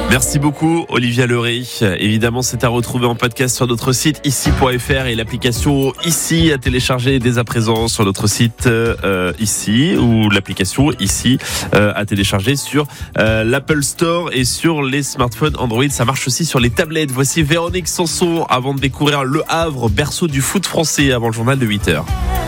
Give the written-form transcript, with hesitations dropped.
Merci beaucoup Olivia Leray. Évidemment, c'est à retrouver en podcast sur notre site ici.fr et l'application Ici à télécharger dès à présent sur notre site Ici, ou l'application Ici à télécharger sur l'Apple Store et sur les smartphones Android. Ça marche aussi sur les tablettes. Voici Véronique Sanson avant de découvrir Le Havre, berceau du foot français, avant le journal de 8h.